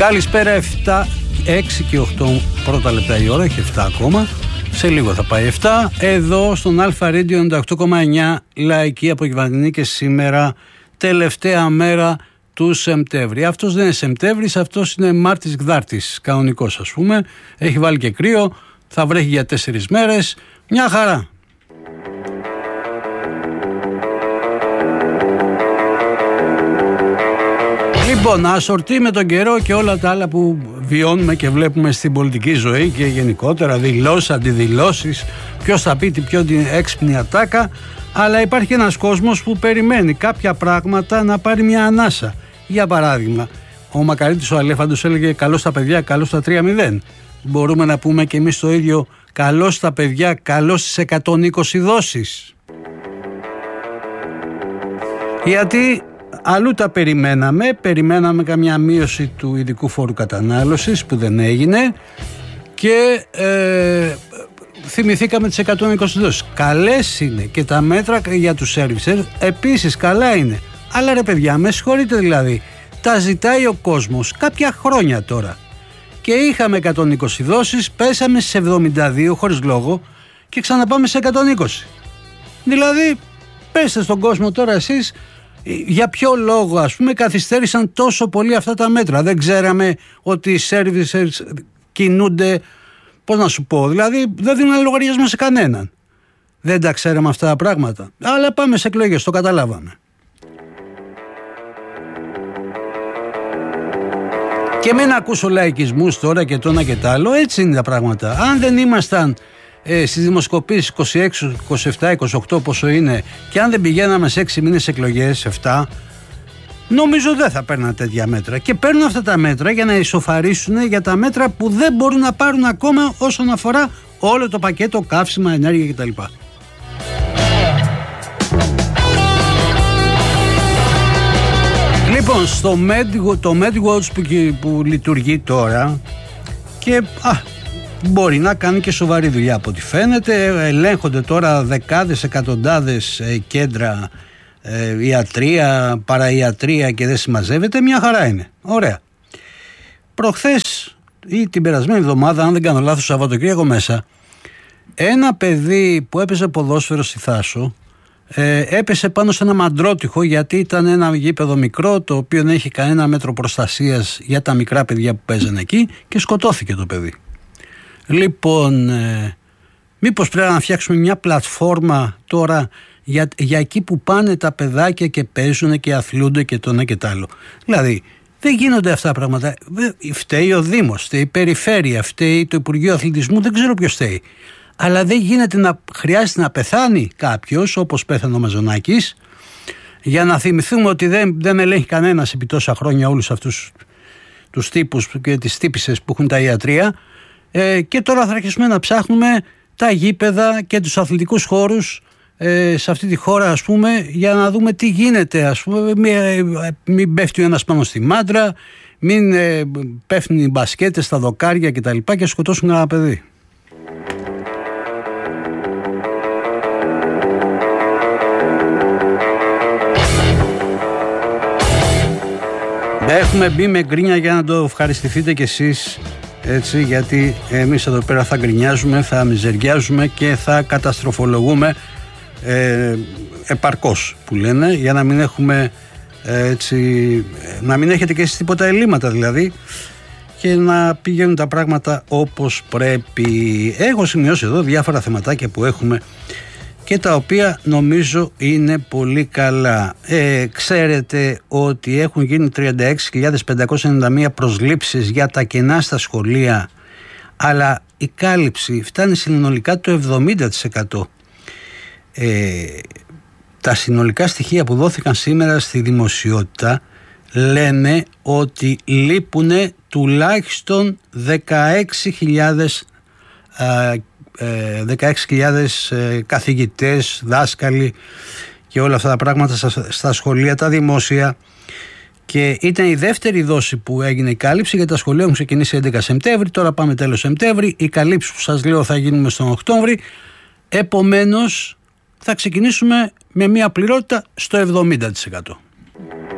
Καλησπέρα, 7, 6 και 8 πρώτα λεπτά η ώρα, έχει 7 ακόμα. Σε λίγο θα πάει 7. Εδώ στον Αλφα Radio 98,9 λαϊκή απογευματινή και σήμερα τελευταία μέρα του Σεπτέμβρη. Αυτός δεν είναι Σεπτέμβρης, αυτός είναι Μάρτης Γδάρτης, κανονικός ας πούμε. Έχει βάλει και κρύο, θα βρέχει για 4 μέρες. Μια χαρά. Λοιπόν, ασορτή με τον καιρό και όλα τα άλλα που βιώνουμε και βλέπουμε στην πολιτική ζωή και γενικότερα, δηλώσεις, αντιδηλώσεις, ποιος θα πει την πιο έξυπνη ατάκα, αλλά υπάρχει ένας κόσμος που περιμένει κάποια πράγματα να πάρει μια ανάσα. Για παράδειγμα, ο Μακαρίτης ο Αλέφαντος έλεγε καλώς τα παιδιά, καλώς τα 3-0. Μπορούμε να πούμε και εμείς το ίδιο, καλώς τα παιδιά, καλώς τις 120 δόσεις. Γιατί αλλού τα περιμέναμε καμιά μείωση του ειδικού φόρου κατανάλωσης που δεν έγινε και θυμηθήκαμε τις 120 δόσεις. Καλές είναι και τα μέτρα για τους σέρβισερ, επίσης καλά είναι. Αλλά ρε παιδιά, με συγχωρείτε δηλαδή, τα ζητάει ο κόσμος κάποια χρόνια τώρα. Και είχαμε 120 δόσεις, πέσαμε σε 72 χωρίς λόγο και ξαναπάμε σε 120. Δηλαδή, πέστε στον κόσμο τώρα εσείς, για ποιο λόγο ας πούμε καθυστέρησαν τόσο πολύ αυτά τα μέτρα. Δεν ξέραμε ότι οι servicers κινούνται, πώς να σου πω, δηλαδή δεν δίνουν λογαριασμό σε κανέναν. Δεν τα ξέραμε αυτά τα πράγματα. Αλλά πάμε σε εκλογές, το καταλάβαμε. Και μην ακούσω λαϊκισμούς τώρα και το ένα και το άλλο, έτσι είναι τα πράγματα. Αν δεν ήμασταν στις δημοσκοπήσεις 26, 27, 28 πόσο είναι και αν δεν πηγαίναμε σε 6 μήνες εκλογές, 7, νομίζω δεν θα παίρνουν τέτοια μέτρα. Και παίρνουν αυτά τα μέτρα για να ισοφαρίσουν για τα μέτρα που δεν μπορούν να πάρουν ακόμα όσον αφορά όλο το πακέτο καύσιμα, ενέργεια κτλ. Λοιπόν, στο το MedWatch που λειτουργεί τώρα και μπορεί να κάνει και σοβαρή δουλειά από ό,τι φαίνεται. Ελέγχονται τώρα δεκάδες, εκατοντάδες κέντρα ιατρία, παραϊατρία και δεν συμμαζεύεται. Μια χαρά είναι. Ωραία. Προχθές ή την περασμένη εβδομάδα, αν δεν κάνω λάθος, Σαββατοκύριακο μέσα, ένα παιδί που έπαιζε ποδόσφαιρο στη Θάσο έπεσε πάνω σε ένα μαντρότυχο, γιατί ήταν ένα γήπεδο μικρό το οποίο δεν έχει κανένα μέτρο προστασίας για τα μικρά παιδιά που παίζανε εκεί και σκοτώθηκε το παιδί. Λοιπόν, μήπως πρέπει να φτιάξουμε μια πλατφόρμα τώρα για εκεί που πάνε τα παιδάκια και παίζουν και αθλούνται και το ένα και το άλλο. Δηλαδή, δεν γίνονται αυτά τα πράγματα. Φταίει ο Δήμος, φταίει η Περιφέρεια, φταίει το Υπουργείο Αθλητισμού, δεν ξέρω ποιος φταίει. Αλλά δεν γίνεται να χρειάζεται να πεθάνει κάποιος, όπως πέθανε ο Μαζονάκης, για να θυμηθούμε ότι δεν ελέγχει κανένας επί τόσα χρόνια όλους αυτούς τους τύπους και τις τύπισσες που έχουν τα ιατρία. Και τώρα θα αρχίσουμε να ψάχνουμε τα γήπεδα και τους αθλητικούς χώρους σε αυτή τη χώρα, ας πούμε, για να δούμε τι γίνεται, ας πούμε, μην πέφτει ο ένας πάνω στη μάντρα, μην πέφτουν οι μπασκέτες στα δοκάρια κτλ. Και σκοτώσουν ένα παιδί. Έχουμε μπει με γκρίνια για να το ευχαριστηθείτε κι εσείς, έτσι, γιατί εμείς εδώ πέρα θα γκρινιάζουμε, θα μιζεριάζουμε και θα καταστροφολογούμε επαρκώς που λένε, για να μην έχουμε έτσι, να μην έχετε και εσείς τίποτα ελλείμματα δηλαδή και να πηγαίνουν τα πράγματα όπως πρέπει. Έχω σημειώσει εδώ διάφορα θεματάκια που έχουμε και τα οποία νομίζω είναι πολύ καλά. Ξέρετε ότι έχουν γίνει 36.591 προσλήψεις για τα κενά στα σχολεία, αλλά η κάλυψη φτάνει συνολικά το 70%. Τα συνολικά στοιχεία που δόθηκαν σήμερα στη δημοσιότητα λένε ότι λείπουν τουλάχιστον 16.000 καθηγητές, δάσκαλοι και όλα αυτά τα πράγματα στα σχολεία, τα δημόσια, και ήταν η δεύτερη δόση που έγινε η κάλυψη, γιατί τα σχολεία έχουν ξεκινήσει 11 Σεπτέμβρη, τώρα πάμε τέλος Σεπτέμβρη, οι καλύψεις που σας λέω θα γίνουν στον Οκτώβρη, επομένως θα ξεκινήσουμε με μια πληρότητα στο 70%.